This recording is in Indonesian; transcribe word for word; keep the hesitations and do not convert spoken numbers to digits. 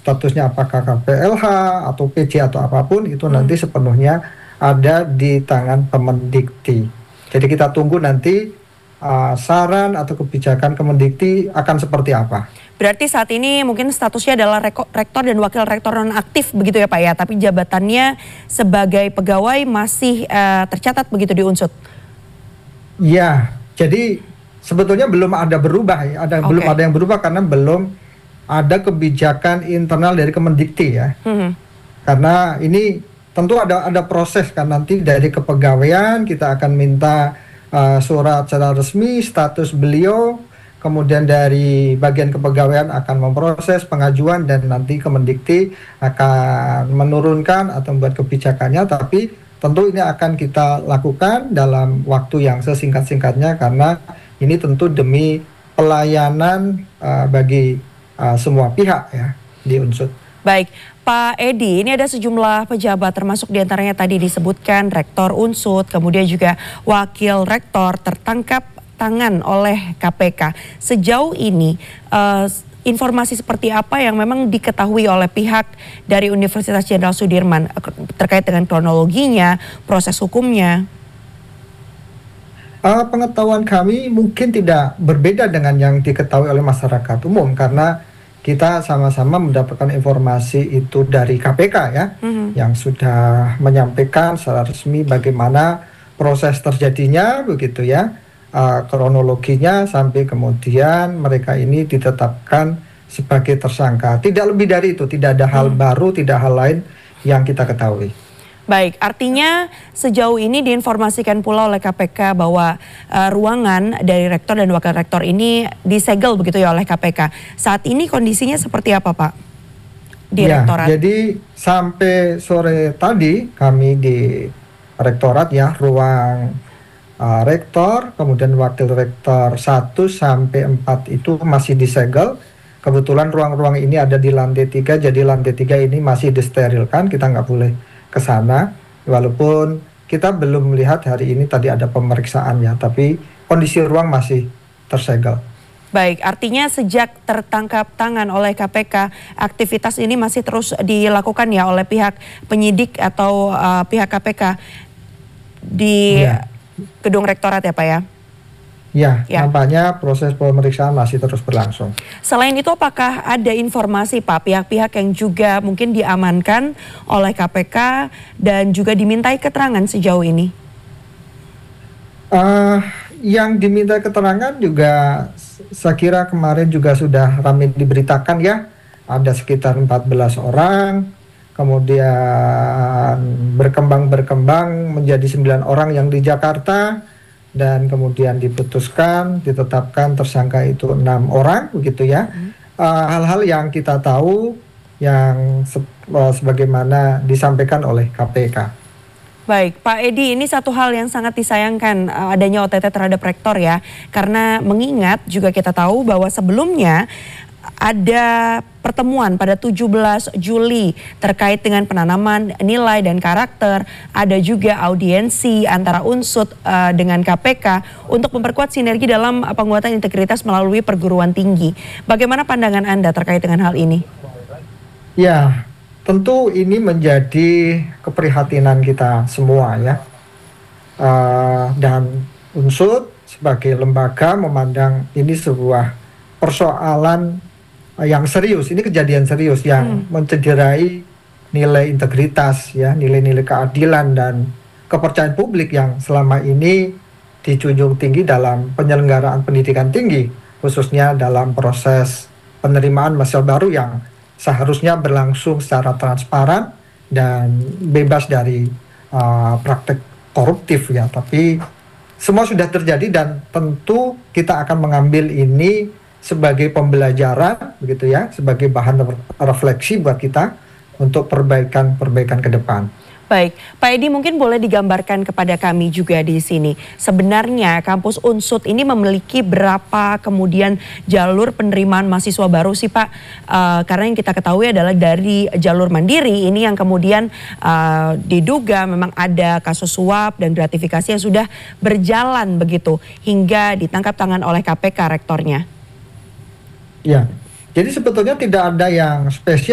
statusnya apakah K P L H atau P J atau apapun itu Hmm. nanti sepenuhnya ada di tangan Kemendikti. Jadi kita tunggu nanti uh, saran atau kebijakan Kemendikti akan seperti apa. Berarti saat ini mungkin statusnya adalah reko- rektor dan wakil rektor nonaktif begitu ya Pak ya, tapi jabatannya sebagai pegawai masih eh, tercatat begitu di Unsut. Ya, jadi sebetulnya belum ada berubah ya, ada belum Oke. ada yang berubah karena belum ada kebijakan internal dari Kemendikti ya. Mhm. Karena ini tentu ada ada proses kan, nanti dari kepegawaian kita akan minta uh, surat secara resmi status beliau, kemudian dari bagian kepegawaian akan memproses pengajuan dan nanti Kemendikti akan menurunkan atau membuat kebijakannya, tapi tentu ini akan kita lakukan dalam waktu yang sesingkat-singkatnya karena ini tentu demi pelayanan uh, bagi uh, semua pihak ya di Unsut. Baik, Pak Edi, ini ada sejumlah pejabat termasuk diantaranya tadi disebutkan Rektor Unsut, kemudian juga Wakil Rektor tertangkap tangan oleh K P K. Sejauh ini eh, informasi seperti apa yang memang diketahui oleh pihak dari Universitas Jenderal Sudirman eh, terkait dengan kronologinya, proses hukumnya? Uh, pengetahuan kami mungkin tidak berbeda dengan yang diketahui oleh masyarakat umum karena kita sama-sama mendapatkan informasi itu dari K P K ya, Mhm. yang sudah menyampaikan secara resmi bagaimana proses terjadinya begitu ya, uh, kronologinya sampai kemudian mereka ini ditetapkan sebagai tersangka. Tidak lebih dari itu, tidak ada hal Hmm. baru, tidak hal lain yang kita ketahui. Baik, artinya sejauh ini diinformasikan pula oleh K P K bahwa uh, ruangan dari rektor dan wakil rektor ini disegel begitu ya oleh K P K. Saat ini kondisinya seperti apa Pak? Di Ya, rektorat. jadi sampai sore tadi kami di rektorat ya, ruang uh, rektor, kemudian wakil rektor satu sampai empat itu masih disegel. Kebetulan ruang-ruang ini ada di lantai tiga, jadi lantai tiga ini masih disterilkan, kita nggak boleh ke sana. Walaupun kita belum melihat hari ini tadi ada pemeriksaan ya, tapi kondisi ruang masih tersegel. Baik, artinya sejak tertangkap tangan oleh K P K, aktivitas ini masih terus dilakukan ya oleh pihak penyidik atau uh, pihak K P K di Ya. gedung rektorat ya Pak ya? Ya, Ya. nampaknya proses pemeriksaan masih terus berlangsung. Selain itu apakah ada informasi Pak pihak-pihak yang juga mungkin diamankan oleh K P K dan juga dimintai keterangan sejauh ini? Uh, yang diminta keterangan juga saya kira kemarin juga sudah ramai diberitakan ya, ada sekitar empat belas orang, kemudian berkembang-berkembang menjadi sembilan orang yang di Jakarta, dan kemudian diputuskan, ditetapkan tersangka itu enam orang begitu ya. Uh, hal-hal yang kita tahu yang se uh, sebagaimana disampaikan oleh K P K. Baik, Pak Edi, ini satu hal yang sangat disayangkan uh, adanya O T T terhadap rektor ya. Karena mengingat juga kita tahu bahwa sebelumnya ada pertemuan pada tujuh belas Juli terkait dengan penanaman nilai dan karakter. Ada juga audiensi antara Unsut uh, dengan K P K untuk memperkuat sinergi dalam penguatan integritas melalui perguruan tinggi. Bagaimana pandangan Anda terkait dengan hal ini? Ya, tentu ini menjadi keprihatinan kita semua ya. Uh, dan Unsut sebagai lembaga memandang ini sebuah persoalan yang serius, ini kejadian serius yang Hmm. mencederai nilai integritas ya, nilai-nilai keadilan dan kepercayaan publik yang selama ini dijunjung tinggi dalam penyelenggaraan pendidikan tinggi, khususnya dalam proses penerimaan mahasiswa baru yang seharusnya berlangsung secara transparan dan bebas dari uh, praktek koruptif ya. Tapi semua sudah terjadi dan tentu kita akan mengambil ini sebagai pembelajaran begitu ya, sebagai bahan refleksi buat kita untuk perbaikan-perbaikan ke depan. Baik, Pak Edi mungkin boleh digambarkan kepada kami juga di sini. Sebenarnya kampus Unsut ini memiliki berapa kemudian jalur penerimaan mahasiswa baru sih Pak? Uh, karena yang kita ketahui adalah dari jalur mandiri ini yang kemudian uh, diduga memang ada kasus suap dan gratifikasi yang sudah berjalan begitu hingga ditangkap tangan oleh K P K rektornya. Ya, jadi sebetulnya tidak ada yang spesial